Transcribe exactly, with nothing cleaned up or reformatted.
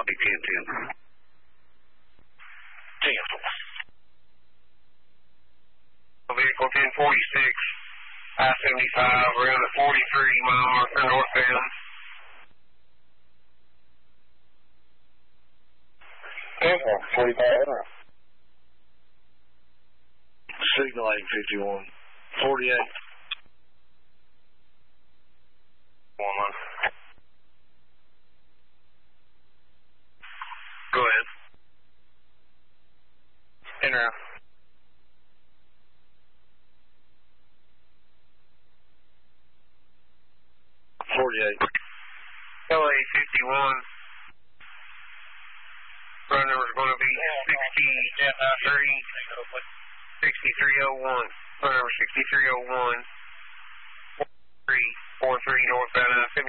copy, ten ten. ten. Vehicle ten forty-six, I seventy-five, around the forty-three mile marker northbound. Vehicle forty-five. Signal eight fifty-one. forty-eight. One line. Go ahead. Enter. forty-eight. L A fifty-one. Run number is going to be sixty-three, sixty-three oh one. Run number sixty-three oh one. three four three northbound I seventy-five.